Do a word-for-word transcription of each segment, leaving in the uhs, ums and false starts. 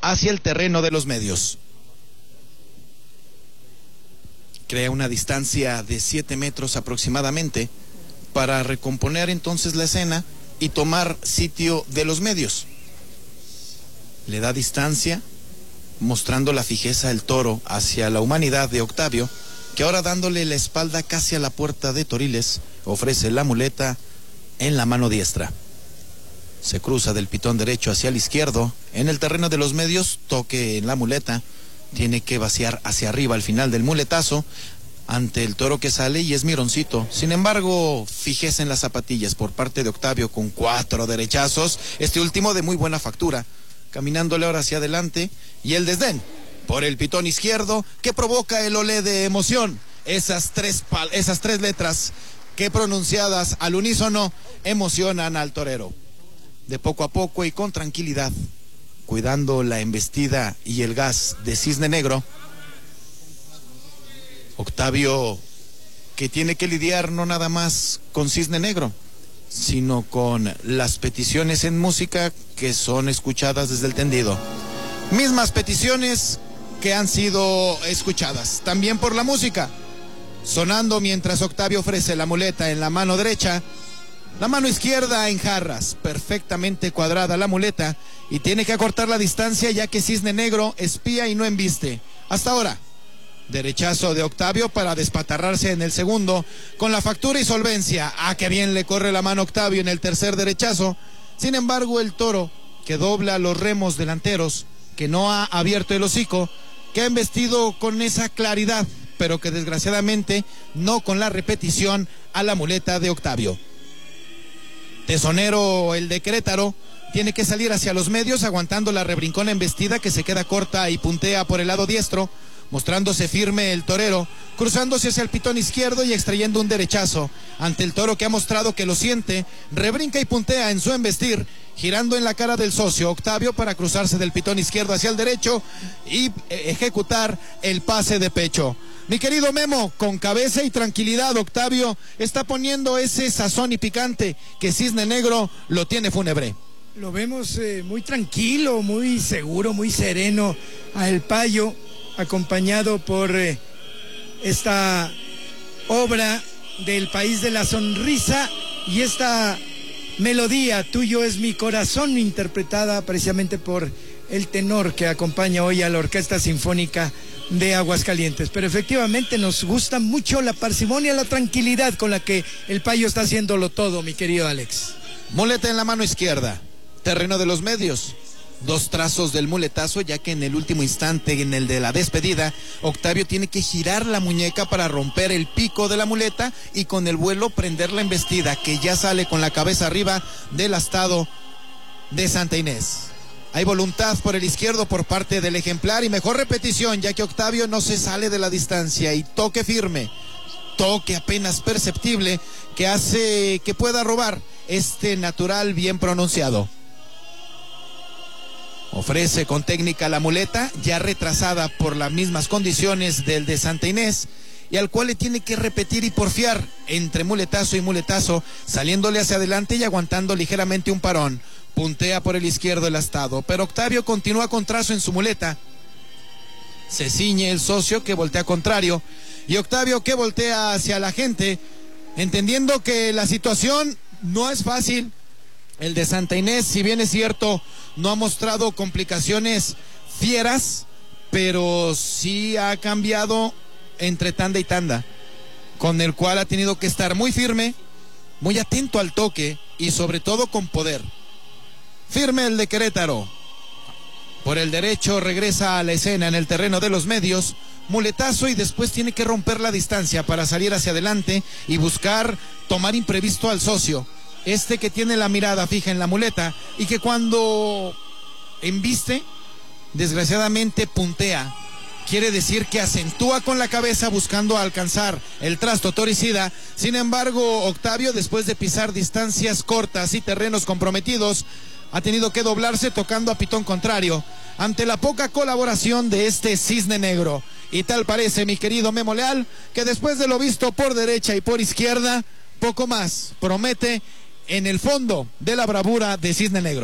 hacia el terreno de los medios. Crea una distancia de siete metros aproximadamente para recomponer entonces la escena y tomar sitio de los medios. Le da distancia, mostrando la fijeza del toro hacia la humanidad de Octavio, que ahora dándole la espalda casi a la puerta de Toriles, ofrece la muleta en la mano diestra. Se cruza del pitón derecho hacia el izquierdo. En el terreno de los medios, toque en la muleta. Tiene que vaciar hacia arriba al final del muletazo ante el toro que sale y es mironcito. Sin embargo, fijeza en las zapatillas por parte de Octavio con cuatro derechazos. Este último de muy buena factura. Caminándole ahora hacia adelante y el desdén por el pitón izquierdo que provoca el olé de emoción. Esas tres, pal esas tres letras que pronunciadas al unísono emocionan al torero. De poco a poco y con tranquilidad, cuidando la embestida y el gas de Cisne Negro, Octavio, que tiene que lidiar no nada más con Cisne Negro, sino con las peticiones en música que son escuchadas desde el tendido. Mismas peticiones que han sido escuchadas también por la música, sonando mientras Octavio ofrece la muleta en la mano derecha, la mano izquierda en jarras, perfectamente cuadrada la muleta, y tiene que acortar la distancia ya que Cisne Negro espía y no embiste. Hasta ahora, derechazo de Octavio para despatarrarse en el segundo, con la factura y solvencia. Ah, qué bien le corre la mano a Octavio en el tercer derechazo. Sin embargo, el toro, que dobla los remos delanteros, que no ha abierto el hocico, que ha embestido con esa claridad, pero que desgraciadamente no con la repetición a la muleta de Octavio. Tesonero, el de Querétaro, tiene que salir hacia los medios aguantando la rebrincona embestida que se queda corta y puntea por el lado diestro, mostrándose firme el torero, cruzándose hacia el pitón izquierdo y extrayendo un derechazo ante el toro que ha mostrado que lo siente, rebrinca y puntea en su embestir, girando en la cara del socio Octavio para cruzarse del pitón izquierdo hacia el derecho y ejecutar el pase de pecho. Mi querido Memo, con cabeza y tranquilidad, Octavio está poniendo ese sazón y picante que Cisne Negro lo tiene fúnebre. Lo vemos eh, muy tranquilo, muy seguro, muy sereno a El Payo, acompañado por eh, esta obra del País de la Sonrisa y esta melodía, Tuyo es mi corazón, interpretada precisamente por el tenor que acompaña hoy a la Orquesta Sinfónica de Aguascalientes. Pero efectivamente nos gusta mucho la parsimonia, la tranquilidad con la que El Payo está haciéndolo todo, mi querido Alex. Muleta en la mano izquierda, terreno de los medios. Dos trazos del muletazo, ya que en el último instante, en el de la despedida, Octavio tiene que girar la muñeca para romper el pico de la muleta y con el vuelo prender la embestida, que ya sale con la cabeza arriba del astado de Santa Inés. Hay voluntad por el izquierdo por parte del ejemplar y mejor repetición, ya que Octavio no se sale de la distancia y toque firme, toque apenas perceptible que hace que pueda robar este natural bien pronunciado. Ofrece con técnica la muleta, ya retrasada por las mismas condiciones del de Santa Inés, y al cual le tiene que repetir y porfiar entre muletazo y muletazo, saliéndole hacia adelante y aguantando ligeramente un parón. Puntea por el izquierdo el astado, pero Octavio continúa con trazo en su muleta. Se ciñe el socio que voltea contrario, y Octavio que voltea hacia la gente, entendiendo que la situación no es fácil. El de Santa Inés, si bien es cierto, no ha mostrado complicaciones fieras, pero sí ha cambiado entre tanda y tanda, con el cual ha tenido que estar muy firme, muy atento al toque y sobre todo con poder. Firme el de Querétaro. Por el derecho regresa a la escena en el terreno de los medios, muletazo y después tiene que romper la distancia para salir hacia adelante y buscar tomar imprevisto al socio. Este que tiene la mirada fija en la muleta y que cuando embiste, desgraciadamente puntea. Quiere decir que acentúa con la cabeza buscando alcanzar el trasto toricida. Sin embargo, Octavio, después de pisar distancias cortas y terrenos comprometidos, ha tenido que doblarse tocando a pitón contrario ante la poca colaboración de este Cisne Negro. Y tal parece, mi querido Memo Leal, que después de lo visto por derecha y por izquierda, poco más promete en el fondo de la bravura de Cisne Negro.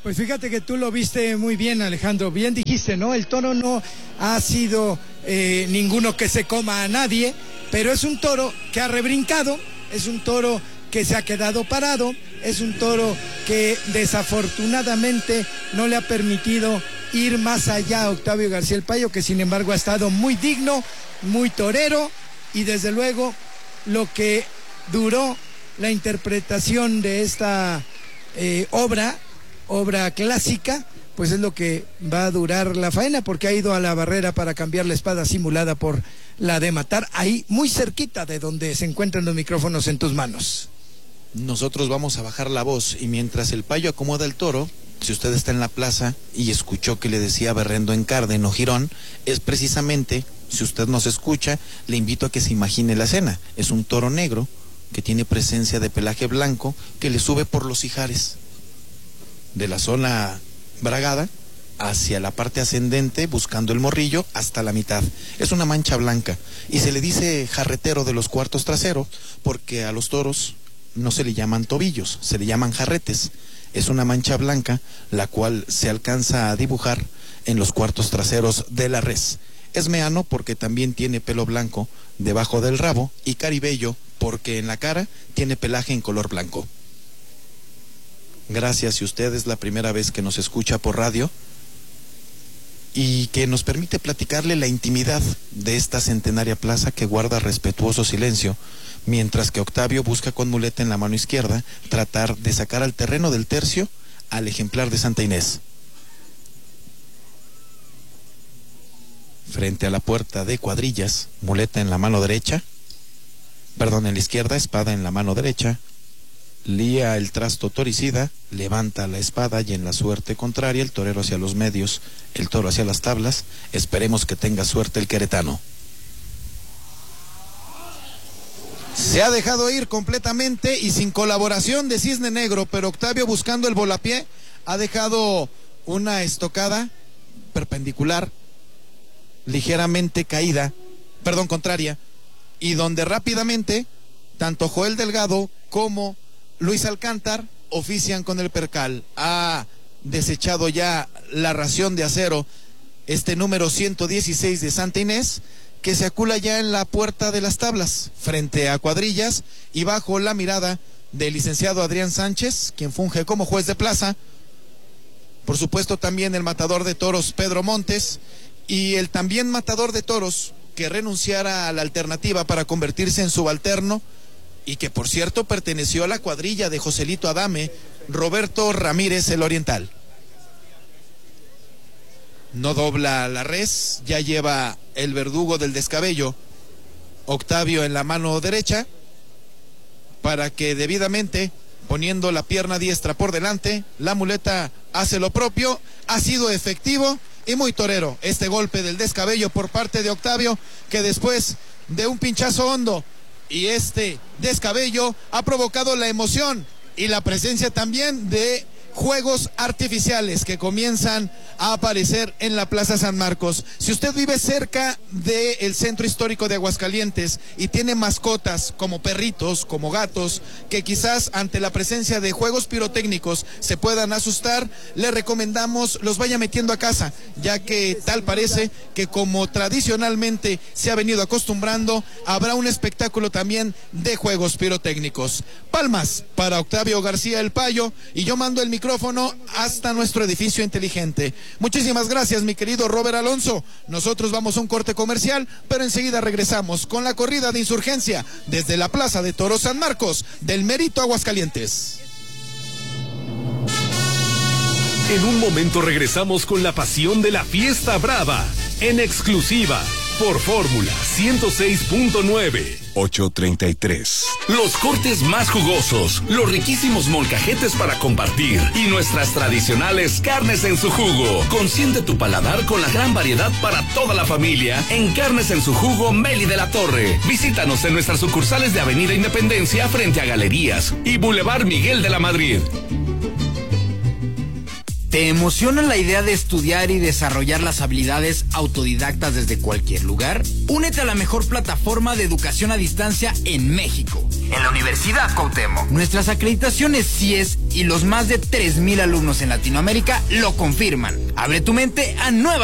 Pues fíjate que tú lo viste muy bien, Alejandro. Bien dijiste, ¿no? El toro no ha sido eh, ninguno que se coma a nadie, pero es un toro que ha rebrincado, es un toro que se ha quedado parado, es un toro que desafortunadamente no le ha permitido ir más allá a Octavio García el Payo, que sin embargo ha estado muy digno, muy torero, y desde luego lo que duró la interpretación de esta eh, obra, obra clásica, pues es lo que va a durar la faena, porque ha ido a la barrera para cambiar la espada simulada por la de matar, ahí muy cerquita de donde se encuentran los micrófonos en tus manos. Nosotros vamos a bajar la voz, y mientras el Payo acomoda el toro, si usted está en la plaza y escuchó que le decía berrendo en Carden o Girón, es precisamente, si usted nos escucha, le invito a que se imagine la escena. Es un toro negro que tiene presencia de pelaje blanco que le sube por los ijares de la zona bragada hacia la parte ascendente, buscando el morrillo hasta la mitad. Es una mancha blanca y se le dice jarretero de los cuartos traseros porque a los toros no se le llaman tobillos, se le llaman jarretes. Es una mancha blanca la cual se alcanza a dibujar en los cuartos traseros de la res. Es meano porque también tiene pelo blanco debajo del rabo, y caribello porque en la cara tiene pelaje en color blanco. Gracias si usted es la primera vez que nos escucha por radio y que nos permite platicarle la intimidad de esta centenaria plaza que guarda respetuoso silencio, mientras que Octavio busca con muleta en la mano izquierda tratar de sacar al terreno del tercio al ejemplar de Santa Inés. Frente a la puerta de cuadrillas, muleta en la mano derecha, perdón, en la izquierda, espada en la mano derecha, lía el trasto toricida, levanta la espada y en la suerte contraria, el torero hacia los medios, el toro hacia las tablas. Esperemos que tenga suerte el queretano. Se ha dejado ir completamente y sin colaboración de Cisne Negro, pero Octavio, buscando el volapié, ha dejado una estocada perpendicular, ligeramente caída, perdón, contraria, y donde rápidamente tanto Joel Delgado como Luis Alcántar ofician con el percal. Ha desechado ya la ración de acero este número ciento dieciséis de Santa Inés, que se acula ya en la puerta de las tablas, frente a cuadrillas y bajo la mirada del licenciado Adrián Sánchez, quien funge como juez de plaza. Por supuesto también el matador de toros Pedro Montes, y el también matador de toros que renunciara a la alternativa para convertirse en subalterno, y que por cierto perteneció a la cuadrilla de Joselito Adame, Roberto Ramírez el Oriental. No dobla la res, ya lleva el verdugo del descabello, Octavio, en la mano derecha, para que debidamente, poniendo la pierna diestra por delante, la muleta hace lo propio. Ha sido efectivo y muy torero este golpe del descabello por parte de Octavio, que después de un pinchazo hondo y este descabello ha provocado la emoción y la presencia también de juegos artificiales que comienzan a aparecer en la Plaza San Marcos. Si usted vive cerca del centro histórico de Aguascalientes y tiene mascotas como perritos, como gatos, que quizás ante la presencia de juegos pirotécnicos se puedan asustar, le recomendamos los vaya metiendo a casa, ya que tal parece que, como tradicionalmente se ha venido acostumbrando, habrá un espectáculo también de juegos pirotécnicos. Palmas para Octavio García el Payo, y yo mando el micrófono hasta nuestro edificio inteligente. Muchísimas gracias, mi querido Robert Alonso. Nosotros vamos a un corte comercial, pero enseguida regresamos con la corrida de insurgencia desde la Plaza de Toros San Marcos del Mérito, Aguascalientes. En un momento regresamos con la pasión de la fiesta brava, en exclusiva por Fórmula ciento seis punto nueve. ocho treinta y tres. Los cortes más jugosos, los riquísimos molcajetes para compartir y nuestras tradicionales carnes en su jugo. Consiente tu paladar con la gran variedad para toda la familia en Carnes en su Jugo Meli de la Torre. Visítanos en nuestras sucursales de Avenida Independencia frente a Galerías y Boulevard Miguel de la Madrid. ¿Te emociona la idea de estudiar y desarrollar las habilidades autodidactas desde cualquier lugar? Únete a la mejor plataforma de educación a distancia en México, en la Universidad Cuauhtémoc. Nuestras acreditaciones C I E S y los más de tres mil alumnos en Latinoamérica lo confirman. Abre tu mente a nuevas